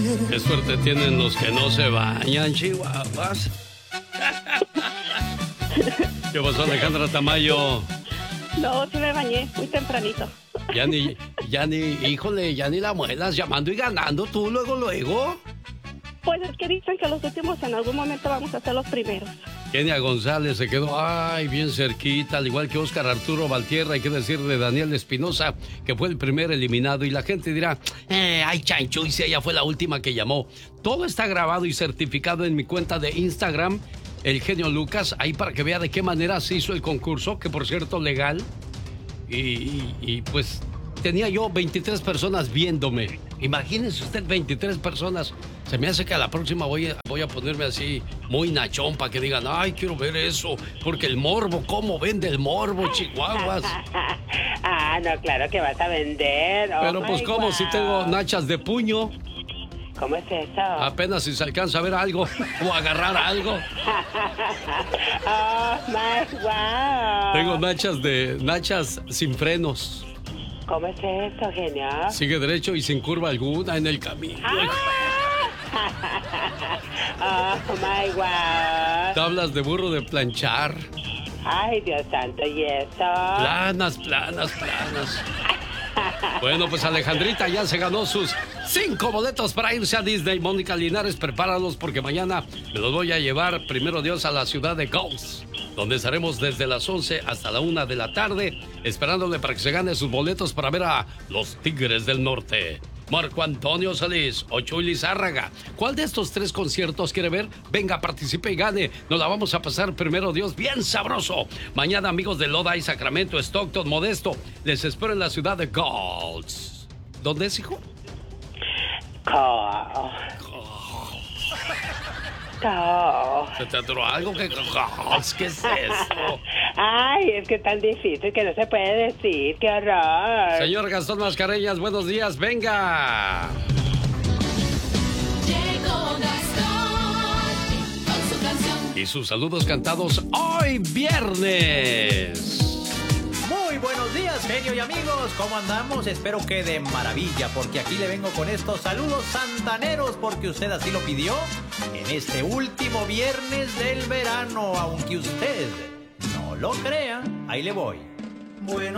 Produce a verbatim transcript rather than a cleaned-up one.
Qué suerte tienen los que no se bañan, chihuahuas. ¿Qué pasó, Alejandra Tamayo? No, sí me bañé muy tempranito. Ya ni, ya ni, híjole, ya ni la muelas llamando y ganando tú luego, luego. Pues es que dicen que los últimos en algún momento vamos a ser los primeros. Kenia González se quedó, ay, bien cerquita, al igual que Óscar Arturo Valtierra, hay que decir de Daniel Espinosa, que fue el primer eliminado, y la gente dirá, eh, ay, chancho, y si ella fue la última que llamó. Todo está grabado y certificado en mi cuenta de Instagram, El Genio Lucas, ahí para que vea de qué manera se hizo el concurso, que por cierto, legal, y, y, y pues tenía yo veintitrés personas viéndome. Imagínense usted, veintitrés personas. Se me hace que a la próxima voy a, voy a ponerme así muy nachón para que digan, ay, quiero ver eso, porque el morbo, ¿cómo vende el morbo, chihuahuas? Ah, no, claro que vas a vender. Oh, pero pues, ¿cómo? God. Si tengo nachas de puño. ¿Cómo es eso? Apenas si se alcanza a ver algo o agarrar algo. Oh, my wow. Tengo nachas de nachas sin frenos. ¿Cómo es eso, genio? Sigue derecho y sin curva alguna en el camino. Oh, my wow. Tablas de burro de planchar. Ay, Dios santo, ¿y eso? Planas, planas, planas. Bueno, pues Alejandrita ya se ganó sus cinco boletos para irse a Disney. Mónica Linares, prepáralos porque mañana me los voy a llevar, primero Dios, a la ciudad de Gulf, donde estaremos desde las once hasta la una de la tarde, esperándole para que se gane sus boletos para ver a los Tigres del Norte. Marco Antonio Solís o Chuy Lizárraga. ¿Cuál de estos tres conciertos quiere ver? Venga, participe y gane. Nos la vamos a pasar, primero Dios, bien sabroso. Mañana, amigos de Lodi, Sacramento, Stockton, Modesto, les espero en la ciudad de Gulf. ¿Dónde es, hijo? Oh. Oh. ¿Se te atoró algo? ¿Qué, ¿Qué es eso? Ay, es que es tan difícil que no se puede decir. ¡Qué horror! Señor Gastón Mascareñas, buenos días. ¡Venga! Llegó Gastón con su canción. Y sus saludos cantados hoy viernes. Muy buenos días, genio y amigos. ¿Cómo andamos? Espero que de maravilla, porque aquí le vengo con estos saludos santaneros, porque usted así lo pidió en este último viernes del verano, aunque usted no lo crea. Ahí le voy. Bueno.